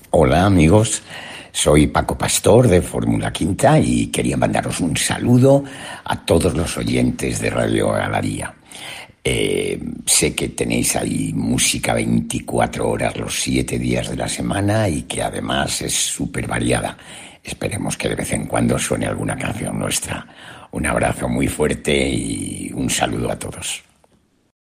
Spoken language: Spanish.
Hola amigos, soy Paco Pastor de Fórmula Quinta y quería mandaros un saludo a todos los oyentes de Radio Galaría. Sé que tenéis ahí música 24 horas los 7 días de la semana y que además es súper variada. Esperemos que de vez en cuando suene alguna canción nuestra. Un abrazo muy fuerte y un saludo a todos.